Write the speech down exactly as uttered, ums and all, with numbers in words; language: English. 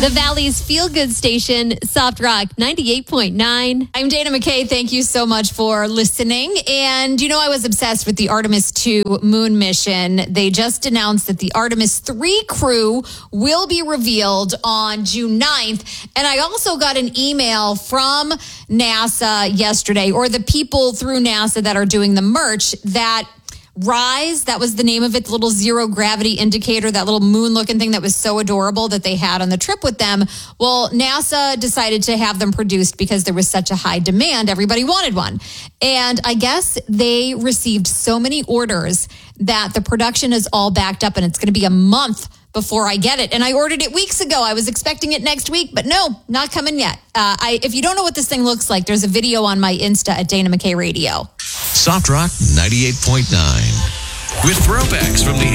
The Valley's feel-good station, Soft Rock ninety-eight point nine. I'm Dana McKay. Thank you so much for listening. And you know, I was obsessed with the Artemis two moon mission. They just announced that the Artemis three crew will be revealed on June ninth. And I also got an email from NASA yesterday, or the people through NASA that are doing the merch, that Rise, that was the name of it, the little zero gravity indicator, that little moon looking thing that was so adorable that they had on the trip with them. Well, NASA decided to have them produced because there was such a high demand. Everybody wanted one. And I guess they received so many orders that the production is all backed up, and it's going to be a month before I get it. And I ordered it weeks ago. I was expecting it next week, but no, not coming yet. Uh, I, if you don't know what this thing looks like, there's a video on my Insta at Dana McKay Radio. Soft Rock ninety-eight point nine with throwbacks from the